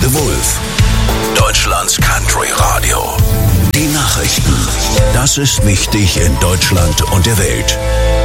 The Wolf, Deutschlands Country Radio. Die Nachrichten. Das ist wichtig in Deutschland und der Welt.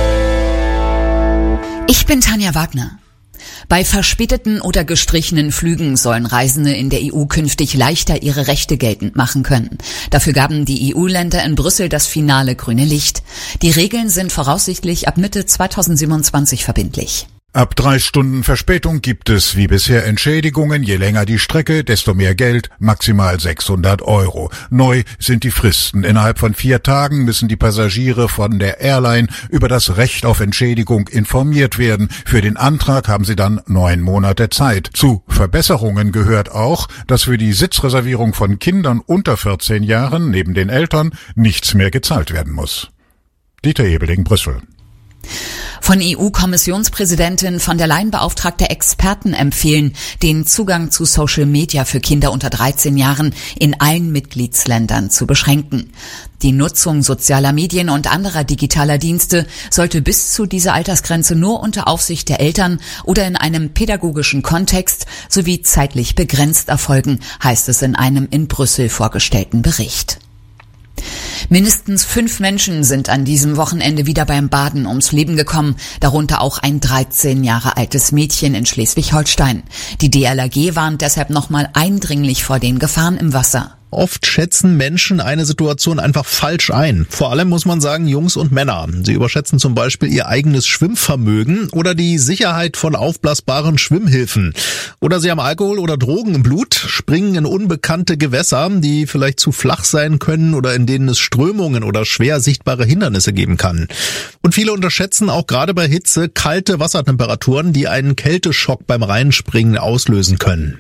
Ich bin Tanja Wagner. Bei verspäteten oder gestrichenen Flügen sollen Reisende in der EU künftig leichter ihre Rechte geltend machen können. Dafür gaben die EU-Länder in Brüssel das finale grüne Licht. Die Regeln sind voraussichtlich ab Mitte 2027 verbindlich. Ab 3 Stunden Verspätung gibt es wie bisher Entschädigungen. Je länger die Strecke, desto mehr Geld, maximal 600 €. Neu sind die Fristen. Innerhalb von 4 Tagen müssen die Passagiere von der Airline über das Recht auf Entschädigung informiert werden. Für den Antrag haben sie dann 9 Monate Zeit. Zu Verbesserungen gehört auch, dass für die Sitzreservierung von Kindern unter 14 Jahren neben den Eltern nichts mehr gezahlt werden muss. Dieter Ebeling, Brüssel. Von EU-Kommissionspräsidentin von der Leyen beauftragte Experten empfehlen, den Zugang zu Social Media für Kinder unter 13 Jahren in allen Mitgliedsländern zu beschränken. Die Nutzung sozialer Medien und anderer digitaler Dienste sollte bis zu dieser Altersgrenze nur unter Aufsicht der Eltern oder in einem pädagogischen Kontext sowie zeitlich begrenzt erfolgen, heißt es in einem in Brüssel vorgestellten Bericht. Mindestens 5 Menschen sind an diesem Wochenende wieder beim Baden ums Leben gekommen, darunter auch ein 13 Jahre altes Mädchen in Schleswig-Holstein. Die DLRG warnt deshalb nochmal eindringlich vor den Gefahren im Wasser. Oft schätzen Menschen eine Situation einfach falsch ein. Vor allem muss man sagen, Jungs und Männer. Sie überschätzen zum Beispiel ihr eigenes Schwimmvermögen oder die Sicherheit von aufblasbaren Schwimmhilfen. Oder sie haben Alkohol oder Drogen im Blut, springen in unbekannte Gewässer, die vielleicht zu flach sein können oder in denen es Strömungen oder schwer sichtbare Hindernisse geben kann. Und viele unterschätzen auch gerade bei Hitze kalte Wassertemperaturen, die einen Kälteschock beim Reinspringen auslösen können.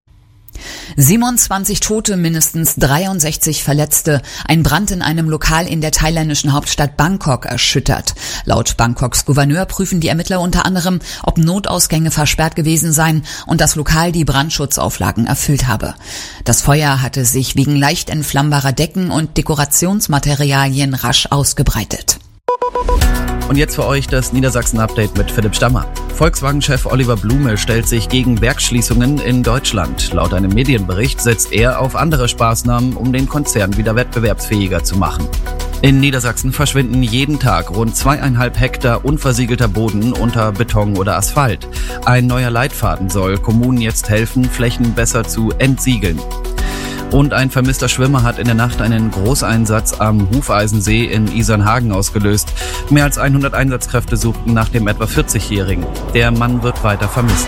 27 Tote, mindestens 63 Verletzte. Ein Brand in einem Lokal in der thailändischen Hauptstadt Bangkok erschüttert. Laut Bangkoks Gouverneur prüfen die Ermittler unter anderem, ob Notausgänge versperrt gewesen seien und das Lokal die Brandschutzauflagen erfüllt habe. Das Feuer hatte sich wegen leicht entflammbarer Decken und Dekorationsmaterialien rasch ausgebreitet. Und jetzt für euch das Niedersachsen-Update mit Philipp Stammer. Volkswagen-Chef Oliver Blume stellt sich gegen Werksschließungen in Deutschland. Laut einem Medienbericht setzt er auf andere Maßnahmen, um den Konzern wieder wettbewerbsfähiger zu machen. In Niedersachsen verschwinden jeden Tag rund 2,5 Hektar unversiegelter Boden unter Beton oder Asphalt. Ein neuer Leitfaden soll Kommunen jetzt helfen, Flächen besser zu entsiegeln. Und ein vermisster Schwimmer hat in der Nacht einen Großeinsatz am Hufeisensee in Isernhagen ausgelöst. Mehr als 100 Einsatzkräfte suchten nach dem etwa 40-Jährigen. Der Mann wird weiter vermisst.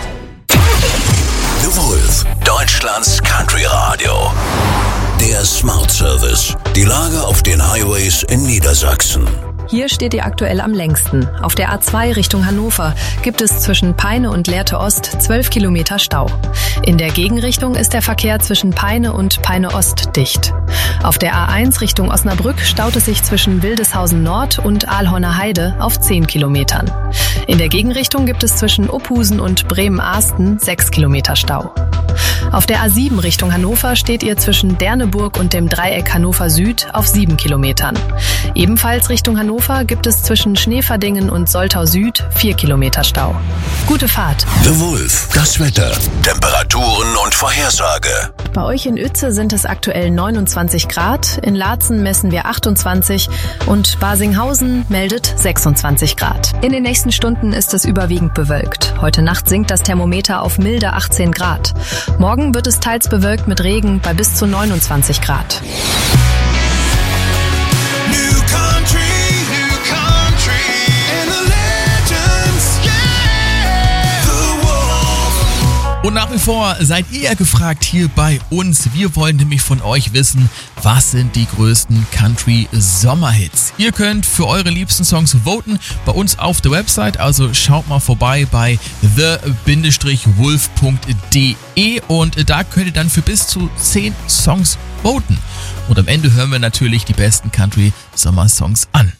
The Wolf, Deutschlands Country Radio. Der Smart Service. Die Lage auf den Highways in Niedersachsen. Hier steht ihr aktuell am längsten. Auf der A2 Richtung Hannover gibt es zwischen Peine und Lehrte Ost 12 Kilometer Stau. In der Gegenrichtung ist der Verkehr zwischen Peine und Peine Ost dicht. Auf der A1 Richtung Osnabrück staut es sich zwischen Wildeshausen Nord und Aalhorner Heide auf 10 Kilometern. In der Gegenrichtung gibt es zwischen Uphusen und Bremen-Arsten 6 Kilometer Stau. Auf der A7 Richtung Hannover steht ihr zwischen Derneburg und dem Dreieck Hannover Süd auf 7 Kilometern. Ebenfalls Richtung Hannover gibt es zwischen Schneeverdingen und Soltau Süd 4 Kilometer Stau. Gute Fahrt. The Wolf, das Wetter, Temperaturen und Vorhersage. Bei euch in Uetze sind es aktuell 29 Grad, in Laatzen messen wir 28 und Basinghausen meldet 26 Grad. In den nächsten Stunden ist es überwiegend bewölkt. Heute Nacht sinkt das Thermometer auf milde 18 Grad. Morgen wird es teils bewölkt mit Regen bei bis zu 29 Grad. Und nach wie vor seid ihr gefragt hier bei uns. Wir wollen nämlich von euch wissen, was sind die größten Country-Sommerhits. Ihr könnt für eure liebsten Songs voten bei uns auf der Website. Also schaut mal vorbei bei the-wolf.de und da könnt ihr dann für bis zu 10 Songs voten. Und am Ende hören wir natürlich die besten Country-Sommersongs an.